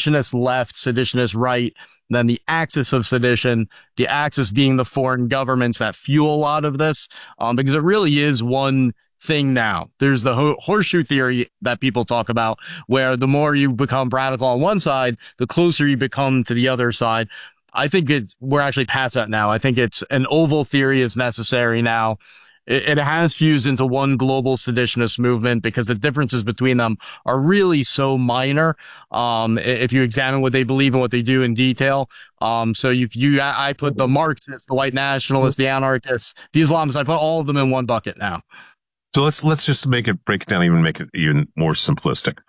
seditionist left, seditionist right, then the axis of sedition, the axis being the foreign governments that fuel a lot of this, because it really is one thing now. There's the horseshoe theory that people talk about, where the more you become radical on one side, the closer you become to the other side. I think we're actually past that now. I think it's an oval theory is necessary now. It has fused into one global seditionist movement because the differences between them are really so minor. If you examine what they believe and what they do in detail. I put the Marxists, the white nationalists, the anarchists, the Islamists, I put all of them in one bucket now. So let's just break it down, even make it even more simplistic.